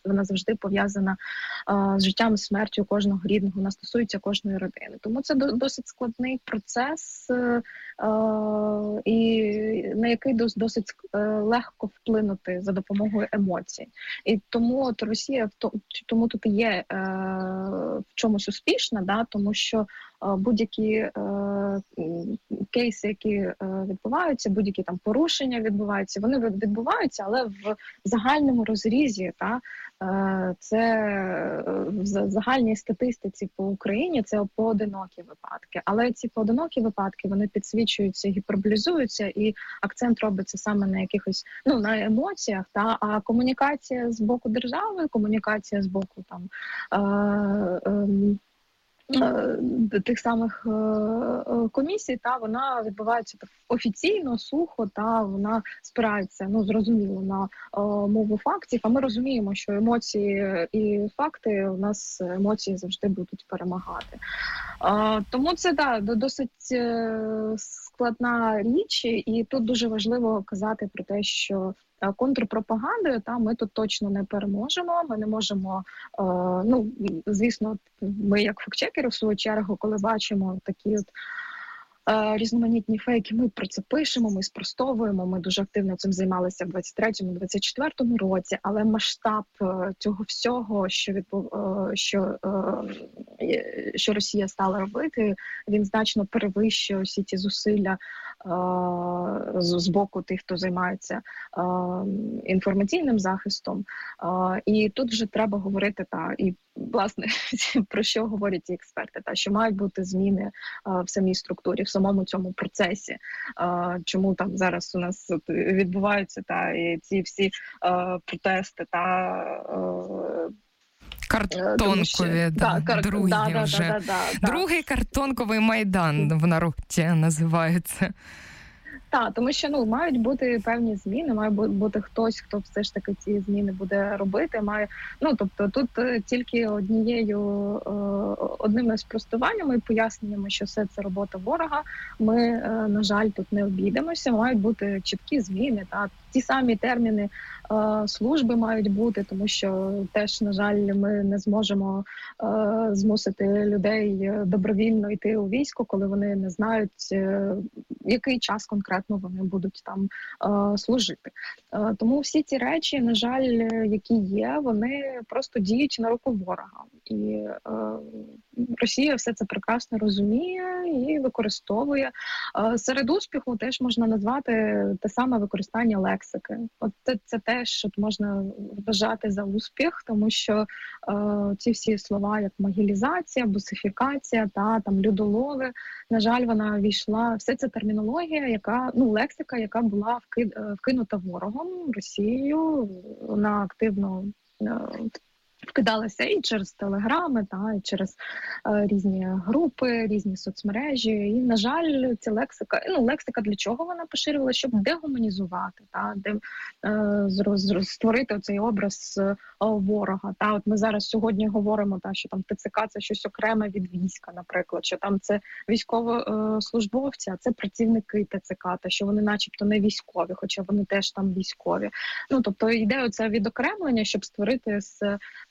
вона завжди пов'язана з життям і смертю кожного рідного, вона стосується кожної родини. Тому це досить складний процес, і на який досить легко вплинути за допомогою емоцій. І тому от Росія тому тут і є в чомусь успішна, да, тому що будь-які кейси, які відбуваються, будь-які там порушення відбуваються, вони відбуваються, але в загальному розрізі, та, це в загальній статистиці по Україні це поодинокі випадки. Але ці поодинокі випадки, вони підсвічуються, гіперболізуються, і акцент робиться саме на якихось, на емоціях, та, а комунікація з боку держави, комунікація з боку там тих самих комісій, та вона відбувається так офіційно, сухо, та вона спирається, зрозуміло, на мову фактів. А ми розуміємо, що емоції і факти, у нас емоції завжди будуть перемагати. Тому це, досить складна річ, і тут дуже важливо казати про те, що контрпропагандою ми тут точно не переможемо. Ми не можемо, звісно, ми як фактчекери в свою чергу, коли бачимо такі різноманітні фейки, ми про це пишемо, ми спростовуємо, ми дуже активно цим займалися в 23-24 році, але масштаб цього всього, що Росія стала робити, він значно перевищує всі ті зусилля з боку тих, хто займається інформаційним захистом. І тут вже треба говорити, і власне, про що говорять ці експерти, що мають бути зміни в самій структурі, в самому цьому процесі. Чому там зараз у нас відбуваються і ці всі протести картонкові, другі вже. Другий картонковий Майдан в народі називається. Так, тому що мають бути певні зміни, має бути хтось, хто все ж таки ці зміни буде робити. Тобто тут тільки одними спростуваннями і поясненнями, що все це робота ворога, ми, на жаль, тут не обійдемося. Мають бути чіткі зміни, ті самі терміни служби мають бути, тому що теж, на жаль, ми не зможемо змусити людей добровільно йти у військо, коли вони не знають, який час конкретно вони будуть там служити. Тому всі ці речі, на жаль, які є, вони просто діють на руку ворога. І Росія все це прекрасно розуміє і використовує. Серед успіху теж можна назвати те саме використання лексики. От це теж можна вважати за успіх, тому що ці всі слова, як могилізація, бусифікація, там людолови, на жаль, вона війшла. Все це термінологія, яка лексика, яка була вкинута ворогом, Росією. Вона активно вкидалася і через телеграми, і через різні групи, різні соцмережі. І, на жаль, ця лексика для чого вона поширювала? Щоб дегуманізувати, створити оцей образ ворога. От ми зараз сьогодні говоримо, що там ТЦК – це щось окреме від війська, наприклад, що там це військовослужбовці, а це працівники ТЦК, та що вони начебто не військові, хоча вони теж там військові. Тобто йде оце відокремлення, щоб створити з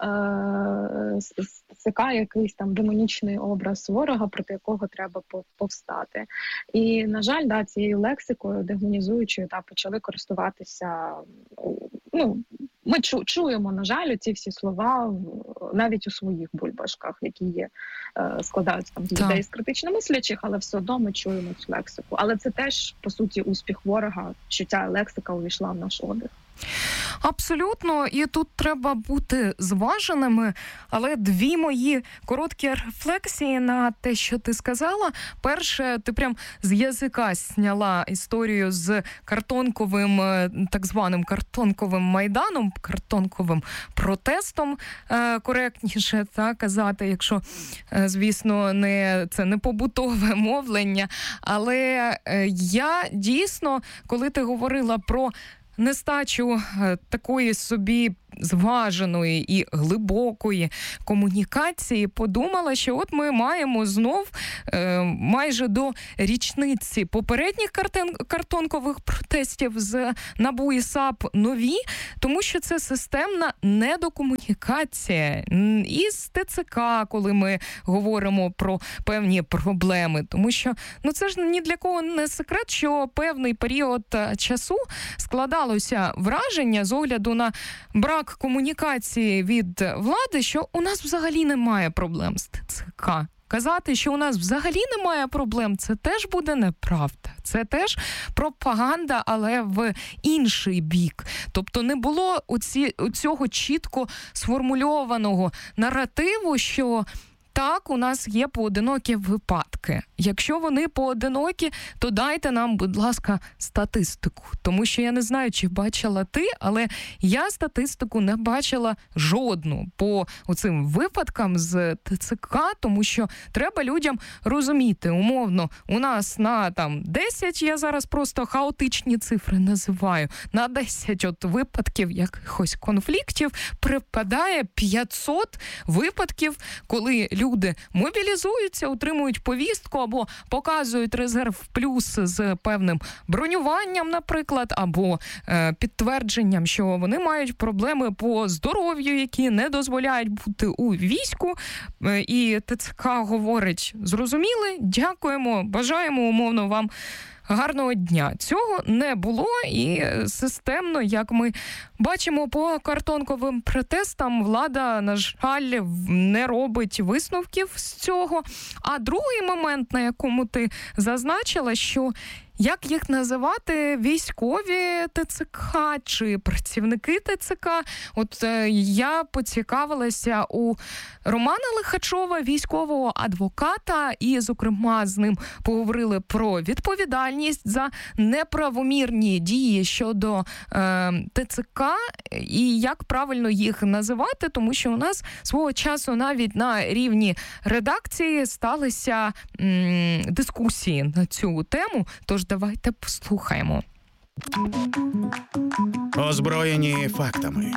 ТЦК якийсь там демонічний образ ворога, проти якого треба повстати. І, на жаль, цією лексикою дегуманізуючою почали користуватися. Ми чуємо, на жаль, ці всі слова навіть у своїх бульбашках, які є, складаються там з людей з критично мислячих, але все одно ми чуємо цю лексику. Але це теж, по суті, успіх ворога, що ця лексика увійшла в наш обіг. Абсолютно, і тут треба бути зваженими, але дві мої короткі рефлексії на те, що ти сказала. Перше, ти прям з язика зняла історію з картонковим, так званим картонковим майданом, картонковим протестом, коректніше казати, якщо, звісно, це не побутове мовлення. Але я дійсно, коли ти говорила про нестачу такої собі зваженої і глибокої комунікації подумала, що от ми маємо знов майже до річниці попередніх картонкових протестів з НАБУ і САП нові, тому що це системна недокомунікація із ТЦК, коли ми говоримо про певні проблеми. Тому що це ж ні для кого не секрет, що певний період часу складалося враження з огляду на брак комунікації від влади, що у нас взагалі немає проблем з ТЦК. Казати, що у нас взагалі немає проблем, це теж буде неправда. Це теж пропаганда, але в інший бік. Тобто не було цього чітко сформульованого наративу, що так, у нас є поодинокі випадки. Якщо вони поодинокі, то дайте нам, будь ласка, статистику. Тому що я не знаю, чи бачила ти, але я статистику не бачила жодну по оцим випадкам з ТЦК, тому що треба людям розуміти, умовно, у нас на 10, я зараз просто хаотичні цифри називаю, на 10 випадків якихось конфліктів припадає 500 випадків, коли люди мобілізуються, отримують повістку або показують резерв плюс з певним бронюванням, наприклад, або підтвердженням, що вони мають проблеми по здоров'ю, які не дозволяють бути у війську. І ТЦК говорить: зрозуміли, дякуємо, бажаємо умовно вам гарного дня. Цього не було, і системно, як ми бачимо по картонковим протестам, влада, на жаль, не робить висновків з цього. А другий момент, на якому ти зазначила, що як їх називати, військові ТЦК чи працівники ТЦК? От я поцікавилася у Романа Лихачова, військового адвоката, і, зокрема, з ним поговорили про відповідальність за неправомірні дії щодо ТЦК і як правильно їх називати, тому що у нас свого часу навіть на рівні редакції сталися дискусії на цю тему, тож давайте послухаємо. Озброєні фактами.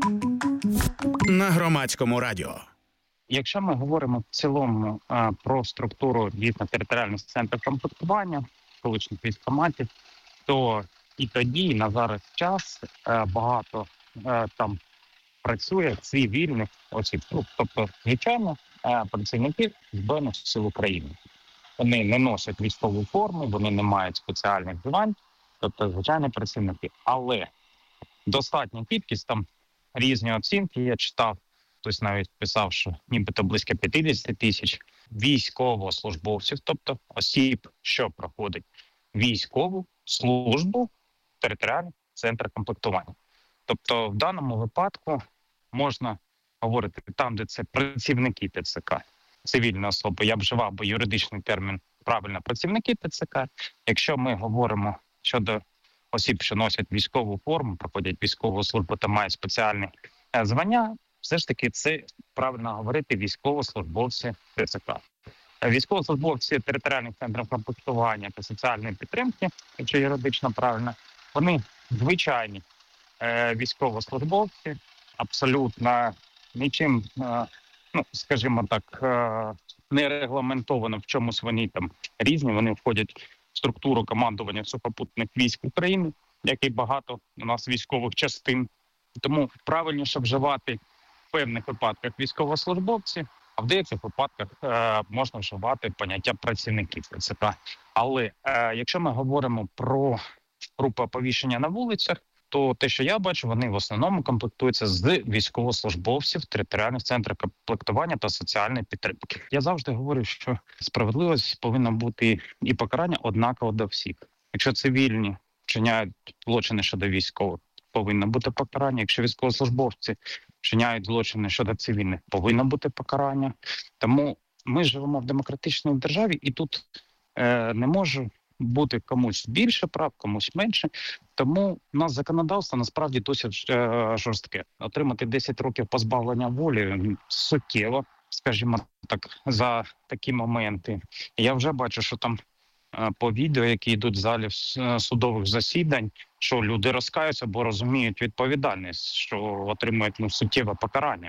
На Громадському радіо. Якщо ми говоримо в цілому про структуру дійсно територіальних центрів комплектування, колишніх військкоматів, то і тоді, і на зараз час багато там працює цивільних осіб, тобто, звичайно, працівників Збройних сил України. Вони не носять військову форму, вони не мають спеціальних звань, тобто звичайні працівники. Але достатня кількість, там різні оцінки, я читав, хтось навіть писав, що нібито близько 50 тисяч військовослужбовців, тобто осіб, що проходять військову службу в територіальних центрах комплектування. Тобто в даному випадку можна говорити там, де це працівники ТЦК, цивільні особи, я б вживав би юридичний термін правильно працівники ТЦК. Якщо ми говоримо щодо осіб, що носять військову форму, проходять військову службу та мають спеціальні звання, все ж таки це правильно говорити військовослужбовці ТЦК. Військовослужбовці територіальних центрів комплектування та соціальної підтримки, якщо юридично правильно, вони звичайні військовослужбовці, абсолютно нічим, скажімо так, не регламентовано в чомусь вони там різні. Вони входять в структуру командування сухопутних військ України, як і багато у нас військових частин. Тому правильніше вживати в певних випадках військовослужбовці, а в деяких випадках можна вживати поняття працівників ТЦК. Але якщо ми говоримо про групи оповіщення на вулицях, то те, що я бачу, вони в основному комплектуються з військовослужбовців територіальних центрів комплектування та соціальної підтримки. Я завжди говорю, що справедливість повинна бути і покарання однаково до всіх. Якщо цивільні вчиняють злочини щодо військових, повинно бути покарання. Якщо військовослужбовці вчиняють злочини щодо цивільних, повинно бути покарання. Тому ми живемо в демократичній державі, і тут не може бути комусь більше прав, комусь менше. Тому у нас законодавство насправді досить жорстке. Отримати 10 років позбавлення волі суттєво, скажімо так, за такі моменти. Я вже бачу, що там по відео, які йдуть в залі судових засідань, що люди розкаються, бо розуміють відповідальність, що отримують суттєве покарання.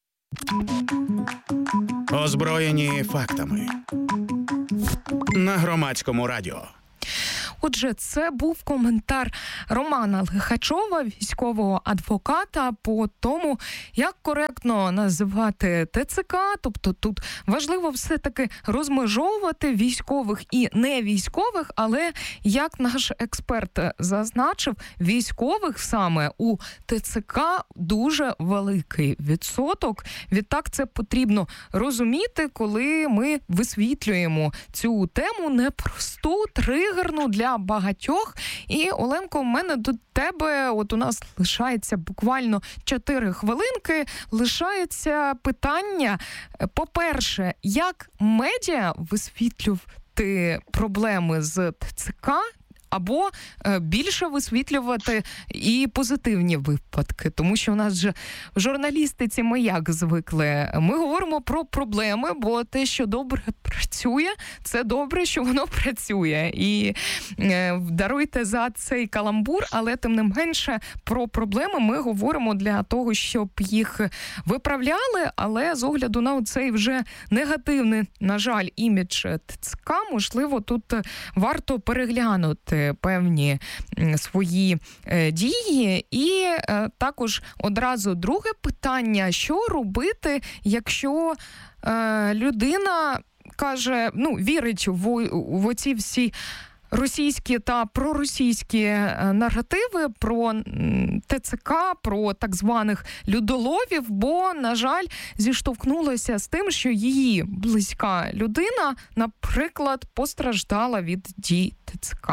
Озброєні фактами. На Громадському радіо. Отже, це був коментар Романа Лихачова, військового адвоката, по тому, як коректно називати ТЦК. Тобто тут важливо все-таки розмежовувати військових і невійськових, але, як наш експерт зазначив, військових саме у ТЦК дуже великий відсоток. Відтак це потрібно розуміти, коли ми висвітлюємо цю тему непросту, тригерну для багатьох. І, Оленко, в мене до тебе, от у нас лишається буквально 4 хвилинки, лишається питання. По-перше, як медіа висвітлювати проблеми з ТЦК, або більше висвітлювати і позитивні випадки. Тому що у нас же в журналістиці ми як звикли. Ми говоримо про проблеми, бо те, що добре працює, це добре, що воно працює. І даруйте за цей каламбур, але тим не менше про проблеми ми говоримо для того, щоб їх виправляли, але з огляду на цей вже негативний, на жаль, імідж ТЦК, можливо, тут варто переглянути певні свої дії. І також одразу друге питання, що робити, якщо людина каже, вірить в оці всі російські та проросійські наративи про ТЦК, про так званих людоловів, бо, на жаль, зіштовхнулася з тим, що її близька людина, наприклад, постраждала від дій ТЦК.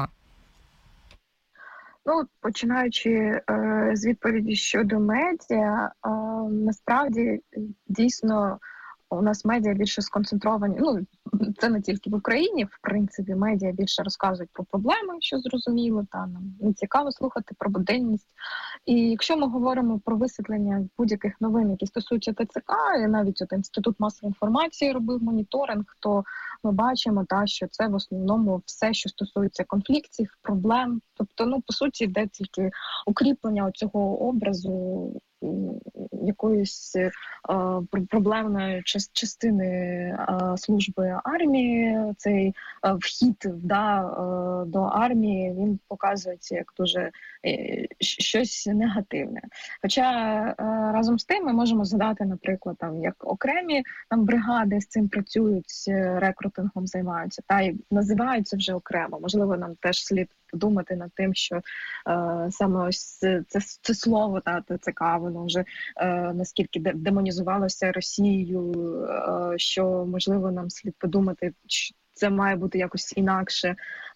Починаючи з відповіді щодо медіа, насправді дійсно у нас медіа більше сконцентровані, це не тільки в Україні, в принципі, медіа більше розказують про проблеми, що зрозуміло, нам цікаво слухати про буденність. І якщо ми говоримо про висвітлення будь-яких новин, які стосуються ТЦК, і навіть Інститут масової інформації робив моніторинг, то ми бачимо, що це в основному все, що стосується конфліктів, проблем. Тобто, по суті, йде тільки укріплення цього образу якоїсь проблемної частини служби армії. Цей вхід до армії, він показує як дуже щось негативне. Хоча разом з тим ми можемо згадати, наприклад, як окремі бригади з цим працюють, рекрутингом займаються, та й називаються вже окремо. Можливо, нам теж слід подумати над тим, що саме ось це слово ТЦК, воно вже наскільки демонізувалося Росією, що, можливо, нам слід подумати, що це має бути якось інакше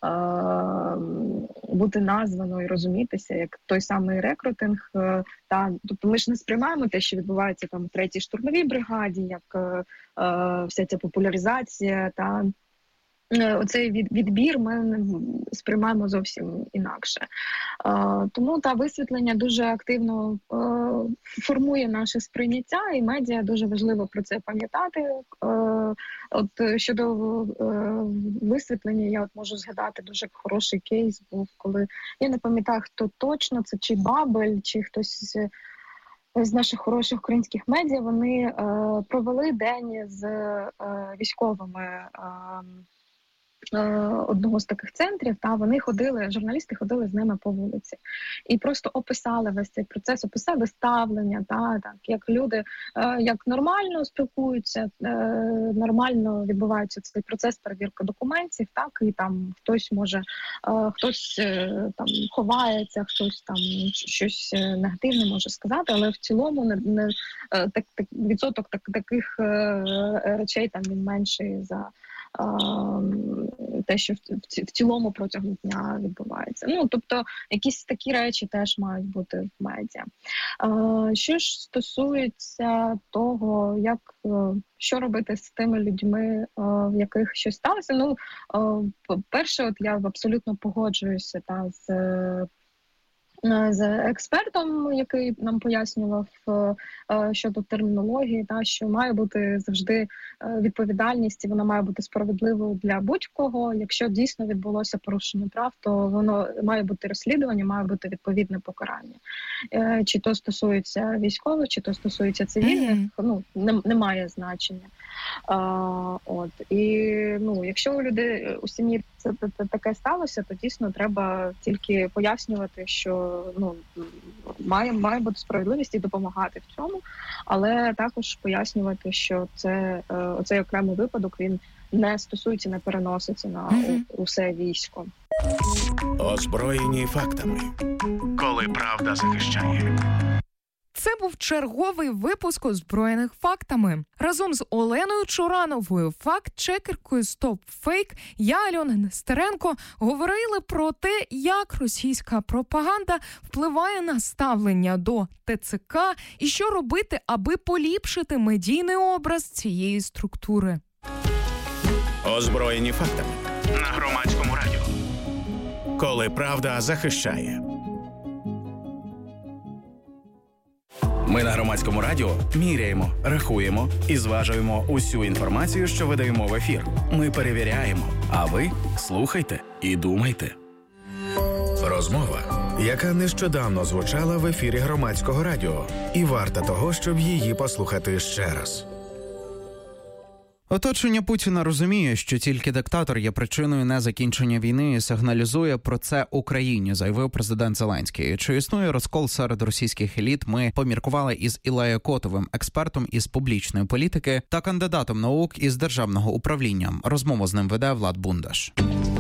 бути названо і розумітися, як той самий рекрутинг. Тобто ми ж не сприймаємо те, що відбувається в 3-й штурмовій бригаді, як вся ця популяризація оцей відбір ми сприймаємо зовсім інакше. Тому висвітлення дуже активно формує наше сприйняття, і медіа дуже важливо про це пам'ятати. Щодо висвітлення, я можу згадати дуже хороший кейс був, коли, я не пам'ятаю, хто точно, це чи Бабель, чи хтось з наших хороших українських медіа, вони провели день з військовими одного з таких центрів, вони журналісти ходили з ними по вулиці і просто описали весь цей процес, описали ставлення, як люди як нормально спілкуються, нормально відбувається цей процес перевірки документів, і хтось може, хтось ховається, хтось щось негативне може сказати, але в цілому відсоток таких речей він менший за те, що в цілому протягом дня відбувається. Тобто якісь такі речі теж мають бути в медіа. Що ж стосується того, що робити з тими людьми, в яких щось сталося, перше, я абсолютно погоджуюся з з експертом, який нам пояснював щодо термінології, що має бути завжди відповідальність, і вона має бути справедливою для будь-кого. Якщо дійсно відбулося порушення прав, то воно має бути розслідування, має бути відповідне покарання. Чи то стосується військових, чи то стосується цивільних, не має значення. І якщо у людей у сім'ї це таке сталося, то дійсно треба тільки пояснювати, що має бути справедливість і допомагати в цьому, але також пояснювати, що оцей окремий випадок, він не стосується, не переноситься на усе військо. Озброєні фактами. Коли правда захищає. Це був черговий випуск «Озброєних фактами». Разом з Оленою Чорановою, факт-чекеркою «Стоп Фейк», я, Альона Нестеренко, говорили про те, як російська пропаганда впливає на ставлення до ТЦК і що робити, аби поліпшити медійний образ цієї структури. Озброєні фактами. На Громадському радіо. Коли правда захищає. Ми на Громадському радіо міряємо, рахуємо і зважуємо усю інформацію, що видаємо в ефір. Ми перевіряємо, а ви слухайте і думайте. Розмова, яка нещодавно звучала в ефірі Громадського радіо, і варта того, щоб її послухати ще раз. Оточення Путіна розуміє, що тільки диктатор є причиною незакінчення війни і сигналізує про це Україні, заявив президент Зеленський. Чи існує розкол серед російських еліт, ми поміркували із Ілею Котовим, експертом із публічної політики та кандидатом наук із державного управління. Розмову з ним веде Влад Бундаш.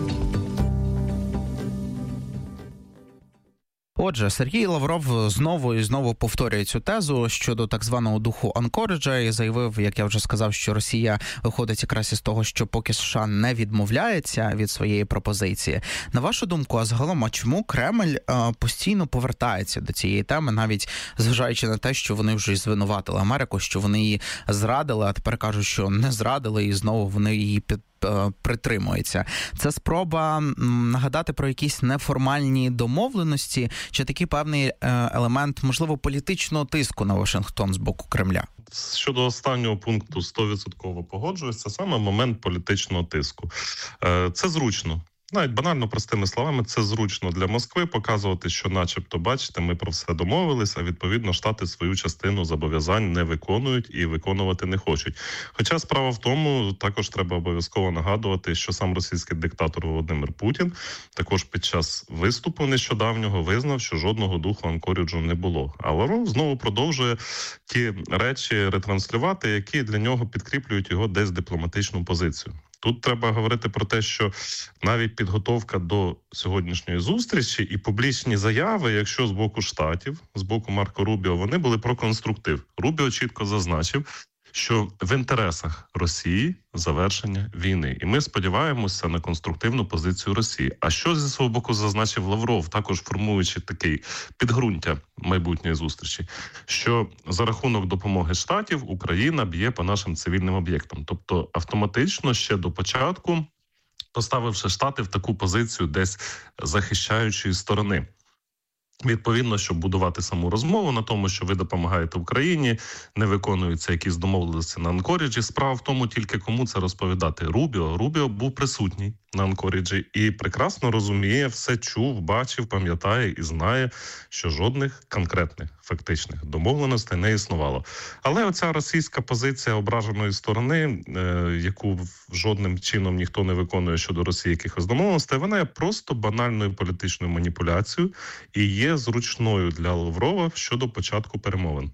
Отже, Сергій Лавров знову і знову повторює цю тезу щодо так званого духу Анкориджа і заявив, як я вже сказав, що Росія виходить якраз із того, що поки США не відмовляється від своєї пропозиції. На вашу думку, а загалом, а чому Кремль постійно повертається до цієї теми, навіть зважаючи на те, що вони вже звинуватили Америку, що вони її зрадили, а тепер кажуть, що не зрадили, і знову вони її притримується. Це спроба нагадати про якісь неформальні домовленості чи такий певний елемент, можливо, політичного тиску на Вашингтон з боку Кремля? Щодо останнього пункту 100% погоджуюсь, це саме момент політичного тиску. Це зручно. Навіть банально простими словами, це зручно для Москви показувати, що начебто, бачите, ми про все домовились, а відповідно Штати свою частину зобов'язань не виконують і виконувати не хочуть. Хоча справа в тому, також треба обов'язково нагадувати, що сам російський диктатор Володимир Путін також під час виступу нещодавнього визнав, що жодного духу Анкоріджу не було. А Лавров знову продовжує ті речі ретранслювати, які для нього підкріплюють його десь дипломатичну позицію. Тут треба говорити про те, що навіть підготовка до сьогоднішньої зустрічі і публічні заяви, якщо з боку Штатів, з боку Марко Рубіо, вони були про конструктив. Рубіо чітко зазначив, що в інтересах Росії завершення війни. І ми сподіваємося на конструктивну позицію Росії. А що зі свого боку зазначив Лавров, також формуючи такий підґрунтя майбутньої зустрічі, що за рахунок допомоги Штатів Україна б'є по нашим цивільним об'єктам. Тобто автоматично ще до початку поставивши Штати в таку позицію десь захищаючої сторони. Відповідно, щоб будувати саму розмову на тому, що ви допомагаєте Україні, не виконуються якісь домовленості на Анкоріджі. Справа в тому тільки, кому це розповідати. Рубіо був присутній на Анкоріджі і прекрасно розуміє, все чув, бачив, пам'ятає і знає, що жодних конкретних фактичних домовленостей не існувало. Але оця російська позиція ображеної сторони, яку жодним чином ніхто не виконує щодо Росії якихось домовленостей, вона є просто банальною політичною маніпуляцією і є зручною для Лаврова щодо початку перемовин.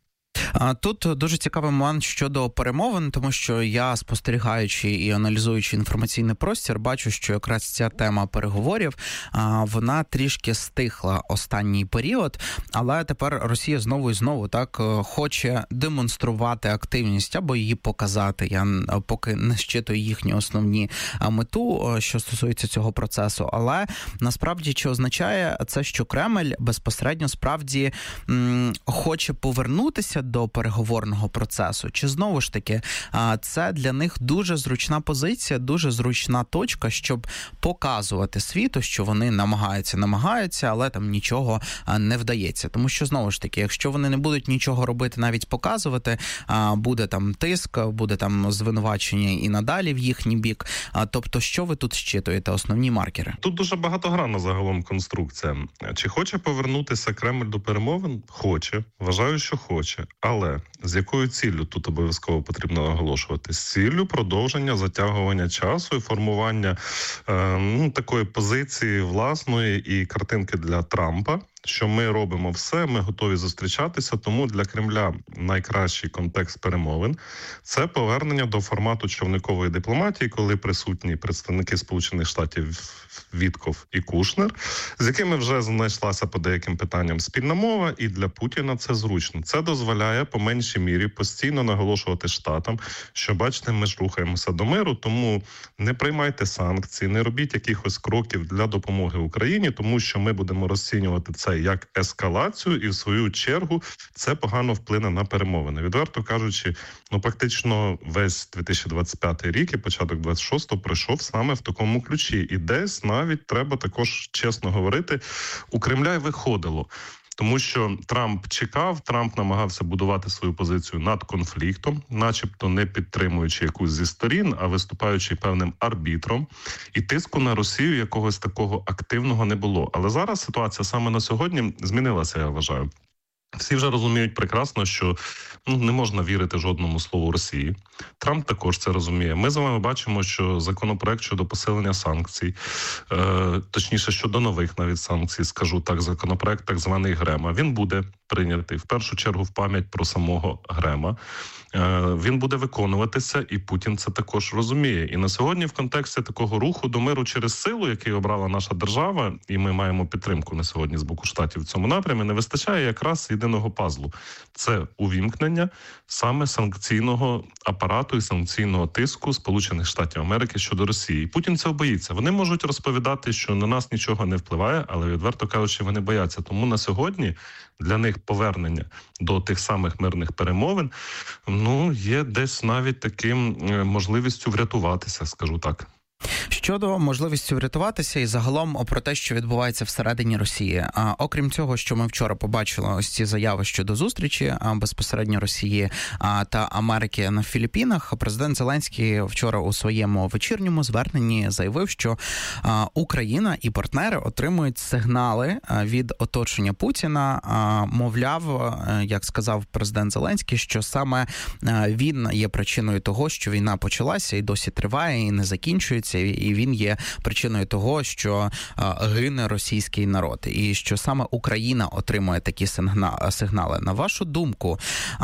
Тут дуже цікавий момент щодо перемовин, тому що я, спостерігаючи і аналізуючи інформаційний простір, бачу, що якраз ця тема переговорів, вона трішки стихла останній період, але тепер Росія знову і знову так хоче демонструвати активність або її показати. Я поки не щитую їхню основні мету, що стосується цього процесу, але насправді чи означає це, що Кремль безпосередньо справді хоче повернутися до до переговорного процесу. Чи знову ж таки це для них дуже зручна позиція, дуже зручна точка, щоб показувати світу, що вони намагаються, але там нічого не вдається. Тому що, знову ж таки, якщо вони не будуть нічого робити, навіть показувати, буде там тиск, буде там звинувачення і надалі в їхній бік. Тобто, що ви тут щитуєте, основні маркери? Тут дуже багатогранна загалом конструкція. Чи хоче повернутися Кремль до перемовин? Хоче. Вважаю, що хоче. Але з якою ціллю тут обов'язково потрібно наголошувати? З ціллю продовження затягування часу і формування такої позиції власної і картинки для Трампа, що ми робимо все, ми готові зустрічатися, тому для Кремля найкращий контекст перемовин – це повернення до формату човникової дипломатії, коли присутні представники Сполучених Штатів Вітков і Кушнер, з якими вже знайшлася по деяким питанням спільна мова, і для Путіна це зручно. Це дозволяє по меншій мірі постійно наголошувати Штатам, що, бачите, ми ж рухаємося до миру, тому не приймайте санкції, не робіть якихось кроків для допомоги Україні, тому що ми будемо розцінювати це як ескалацію, і в свою чергу це погано вплине на перемовини. Відверто кажучи, практично весь 2025 рік і початок 26-го пройшов саме в такому ключі. І десь навіть треба також чесно говорити, у Кремля й виходило. Тому що Трамп чекав, Трамп намагався будувати свою позицію над конфліктом, начебто не підтримуючи якусь зі сторін, а виступаючи певним арбітром. І тиску на Росію якогось такого активного не було. Але зараз ситуація саме на сьогодні змінилася, я вважаю. Всі вже розуміють прекрасно, що не можна вірити жодному слову Росії. Трамп також це розуміє. Ми з вами бачимо, що законопроект щодо посилення санкцій, точніше, щодо нових навіть санкцій, скажу так, законопроект так званий Грема, він буде прийнятий в першу чергу в пам'ять про самого Грема. Він буде виконуватися, і Путін це також розуміє. І на сьогодні в контексті такого руху до миру через силу, який обрала наша держава, і ми маємо підтримку на сьогодні з боку Штатів в цьому напрямі, не вистачає якраз єдиного пазлу. Це увімкнення саме санкційного апарату і санкційного тиску Сполучених Штатів Америки щодо Росії. І Путін цього боїться. Вони можуть розповідати, що на нас нічого не впливає, але відверто кажучи, вони бояться. Тому на сьогодні для них повернення до тих самих мирних перемовин, є десь навіть таким можливістю врятуватися, скажу так. Щодо можливості врятуватися і загалом про те, що відбувається всередині Росії. Окрім цього, що ми вчора побачили ось ці заяви щодо зустрічі безпосередньо Росії та Америки на Філіппінах, президент Зеленський вчора у своєму вечірньому зверненні заявив, що Україна і партнери отримують сигнали від оточення Путіна. Мовляв, як сказав президент Зеленський, що саме він є причиною того, що війна почалася і досі триває, і не закінчується, і він є причиною того, що гине російський народ, і що саме Україна отримує такі сигнали. На вашу думку,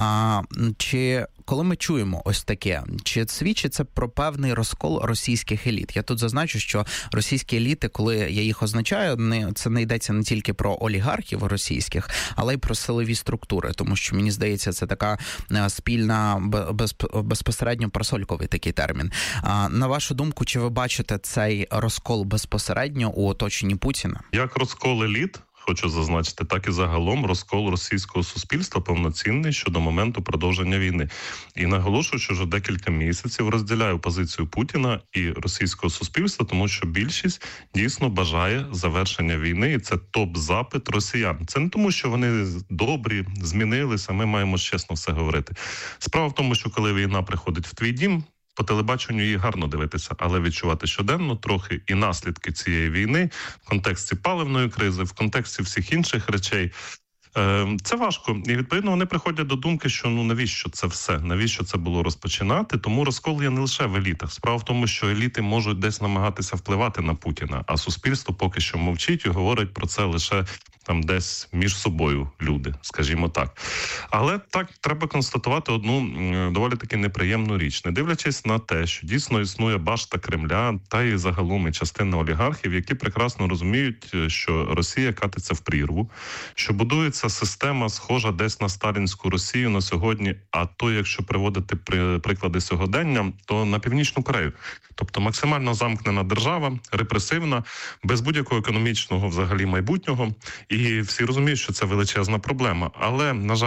чи коли ми чуємо ось таке, чи свідчить це про певний розкол російських еліт? Я тут зазначу, що російські еліти, коли я їх означаю, це не йдеться не тільки про олігархів російських, але й про силові структури, тому що, мені здається, це така спільна, безпосередньо просольковий такий термін. На вашу думку, чи ви бачите цей розкол безпосередньо у оточенні Путіна? Як розкол еліт, хочу зазначити, так і загалом розкол російського суспільства повноцінний щодо моменту продовження війни. І наголошую, що вже декілька місяців розділяю позицію Путіна і російського суспільства, тому що більшість дійсно бажає завершення війни, і це топ-запит росіян. Це не тому, що вони добрі, змінилися, ми маємо чесно все говорити. Справа в тому, що коли війна приходить в твій дім, по телебаченню її гарно дивитися, але відчувати щоденно трохи і наслідки цієї війни в контексті паливної кризи, в контексті всіх інших речей. Це важко. І, відповідно, вони приходять до думки, що навіщо це все? Навіщо це було розпочинати? Тому розкол є не лише в елітах. Справа в тому, що еліти можуть десь намагатися впливати на Путіна, а суспільство поки що мовчить і говорить про це лише там десь між собою люди, скажімо так. Але так, треба констатувати одну доволі таки неприємну річ. Не дивлячись на те, що дійсно існує башта Кремля та і загалом і частина олігархів, які прекрасно розуміють, що Росія катиться в прірву, що будується система, схожа десь на сталінську Росію на сьогодні, а то, якщо приводити приклади сьогодення, то на Північну Корею. Тобто максимально замкнена держава, репресивна, без будь-якого економічного взагалі майбутнього. І всі розуміють, що це величезна проблема. Але, на жаль,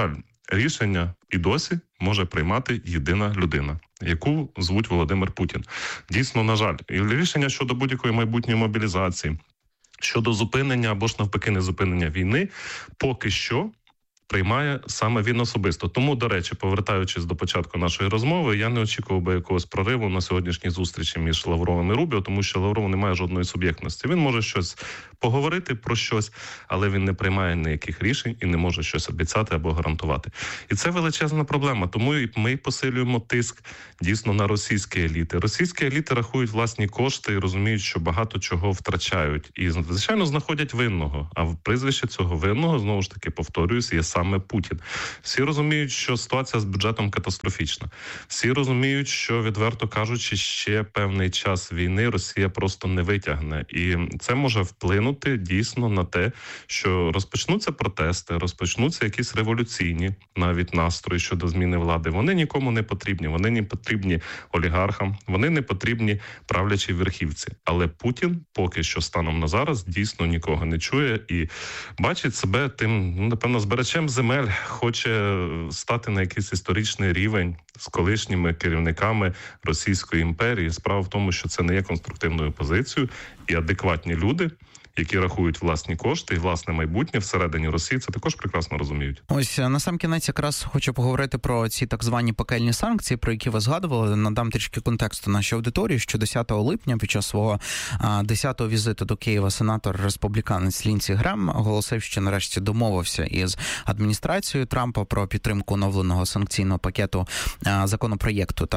рішення і досі може приймати єдина людина, яку звуть Володимир Путін. Дійсно, на жаль, і рішення щодо будь-якої майбутньої мобілізації, щодо зупинення або ж навпаки не зупинення війни, поки що приймає саме він особисто. Тому, до речі, повертаючись до початку нашої розмови, я не очікував би якогось прориву на сьогоднішній зустрічі між Лавровим і Рубіо, тому що Лавров не має жодної суб'єктності. Він може щось поговорити про щось, але він не приймає ніяких рішень і не може щось обіцяти або гарантувати. І це величезна проблема. Тому ми посилюємо тиск дійсно на російські еліти. Російські еліти рахують власні кошти і розуміють, що багато чого втрачають. І, звичайно, знаходять винного. А в прізвище цього винного, знову ж таки, повторююсь, є саме Путін. Всі розуміють, що ситуація з бюджетом катастрофічна. Всі розуміють, що, відверто кажучи, ще певний час війни Росія просто не витягне. І це може вплинути дійсно на те, що розпочнуться протести, розпочнуться якісь революційні навіть настрої щодо зміни влади. Вони нікому не потрібні. Вони не потрібні олігархам, вони не потрібні правлячій верхівці. Але Путін поки що станом на зараз дійсно нікого не чує і бачить себе тим, напевно, збирачем земель, хоче стати на якийсь історичний рівень з колишніми керівниками Російської імперії. Справа в тому, що це не є конструктивною позицією, і адекватні люди, які рахують власні кошти і власне майбутнє всередині Росії, це також прекрасно розуміють. Ось на сам кінець якраз хочу поговорити про ці так звані пекельні санкції, про які ви згадували. Надам трішки контексту нашій аудиторії, що 10 липня під час свого 10-го візиту до Києва сенатор-республіканець Лінсі Грем оголосив, що нарешті домовився із адміністрацією Трампа про підтримку оновленого санкційного пакету законопроєкту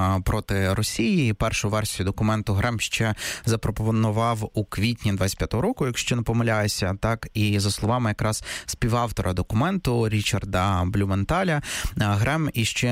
проти Росії. І першу версію документу Грем ще запропонував у квітні 25-го року, якщо не помиляюся, так, і за словами якраз співавтора документу Річарда Блюменталя, Грем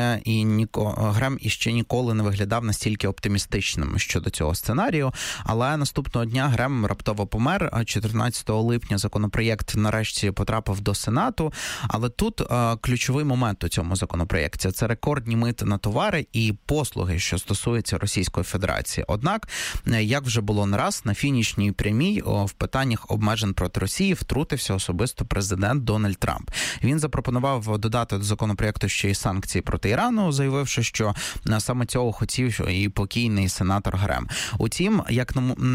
іще ніколи не виглядав настільки оптимістичним щодо цього сценарію, але наступного дня Грем раптово помер. 14 липня законопроєкт нарешті потрапив до Сенату, але тут ключовий момент у цьому законопроєкті – це рекордні мити на товари і послуги, що стосуються Російської Федерації. Однак, як вже було не раз, на фінішній прямій в питаннях обмежень проти Росії втрутився особисто президент Дональд Трамп. Він запропонував додати до законопроєкту ще й санкції проти Ірану, заявивши, що саме цього хотів і покійний сенатор Грем. Утім, як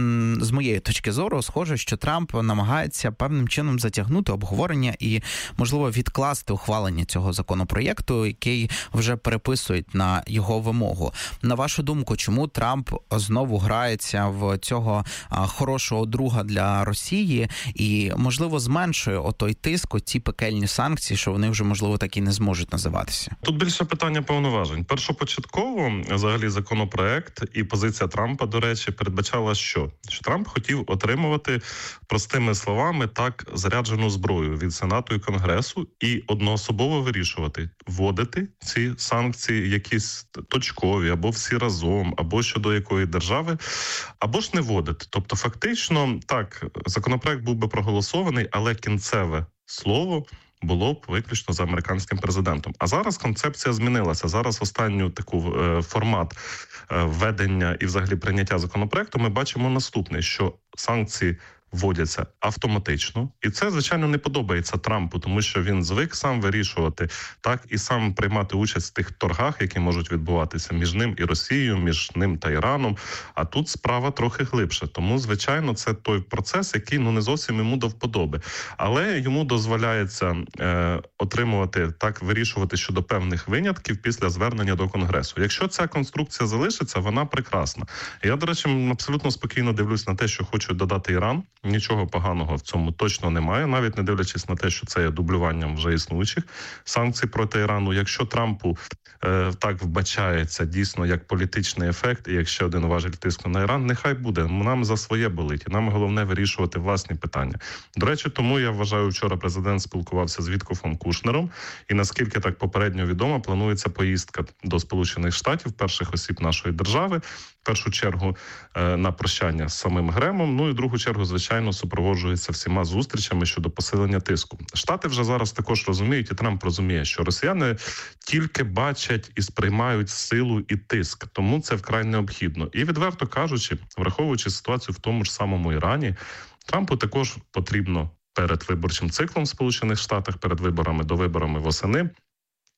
з моєї точки зору, схоже, що Трамп намагається певним чином затягнути обговорення і, можливо, відкласти ухвалення цього законопроєкту, який вже переписують на його вимогу. На вашу думку, чому Трамп знову грається в цього хорошого друга для Росії і, можливо, зменшує отой тиск, ці пекельні санкції, що вони вже, можливо, так і не зможуть називатися? Тут більше питання повноважень. Першопочатково, взагалі, законопроект і позиція Трампа, до речі, передбачала що Трамп хотів отримувати, простими словами, так, заряджену зброю від Сенату і Конгресу і одноособово вирішувати, вводити ці санкції якісь точкові, або всі разом, або щодо якої держави, або ж не вводити. Тобто, фактично, так, законопроект був би проголосований, але кінцеве слово було б виключно за американським президентом. А зараз концепція змінилася. Зараз останню таку формат введення і взагалі прийняття законопроекту ми бачимо наступне, що санкції вводяться автоматично. І це, звичайно, не подобається Трампу, тому що він звик сам вирішувати, так, і сам приймати участь в тих торгах, які можуть відбуватися між ним і Росією, між ним та Іраном. А тут справа трохи глибше. Тому, звичайно, це той процес, який не зовсім йому до вподоби. Але йому дозволяється отримувати, так, вирішувати щодо певних винятків після звернення до Конгресу. Якщо ця конструкція залишиться, вона прекрасна. Я, до речі, абсолютно спокійно дивлюсь на те, що хоче додати Іран. Нічого поганого в цьому точно немає, навіть не дивлячись на те, що це є дублюванням вже існуючих санкцій проти Ірану. Якщо Трампу так вбачається дійсно як політичний ефект, і як ще один важіль тиску на Іран, нехай буде. Нам за своє болить. І нам головне вирішувати власні питання. До речі, тому, я вважаю, вчора президент спілкувався з Віткофом Кушнером, і наскільки так попередньо відомо, планується поїздка до Сполучених Штатів, перших осіб нашої держави, в першу чергу на прощання з самим Гремом, ну і в другу чергу, звичайно, супроводжується всіма зустрічами щодо посилення тиску. Штати вже зараз також розуміють, і Трамп розуміє, що росіяни тільки бачать і сприймають силу і тиск, тому це вкрай необхідно. І, відверто кажучи, враховуючи ситуацію в тому ж самому Ірані, Трампу також потрібно перед виборчим циклом в Сполучених Штатах, перед виборами до виборами восени,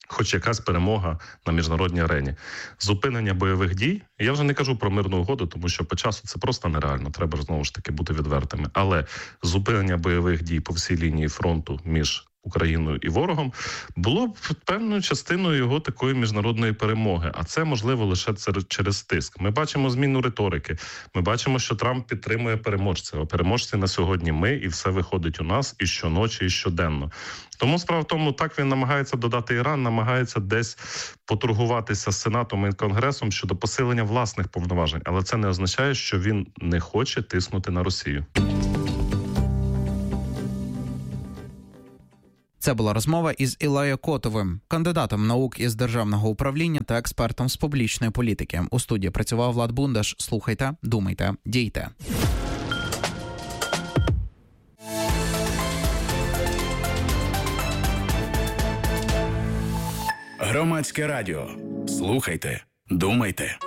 хоч якась перемога на міжнародній арені. Зупинення бойових дій, я вже не кажу про мирну угоду, тому що по часу це просто нереально, треба знову ж таки бути відвертими. Але зупинення бойових дій по всій лінії фронту між Україною і ворогом було б певною частиною його такої міжнародної перемоги. А це можливо лише через тиск. Ми бачимо зміну риторики. Ми бачимо, що Трамп підтримує переможців. А переможці на сьогодні ми, і все виходить у нас і щоночі, і щоденно. Тому справа в тому, так він намагається додати Іран, намагається десь поторгуватися з Сенатом і Конгресом щодо посилення власних повноважень. Але це не означає, що він не хоче тиснути на Росію. Це була розмова із Ілею Котовим, кандидатом наук із державного управління та експертом з публічної політики. У студії працював Влад Бундаш. Слухайте, думайте, дійте. Громадське радіо. Слухайте, думайте.